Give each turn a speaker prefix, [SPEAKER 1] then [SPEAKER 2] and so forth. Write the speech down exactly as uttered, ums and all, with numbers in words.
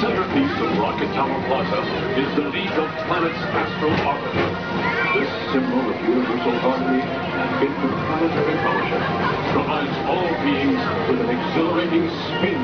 [SPEAKER 1] centerpiece of Rocket Tower Plaza is the League of Planets Astral Orbiter. This symbol of universal harmony and interplanetary fellowship provides all beings with an exhilarating spin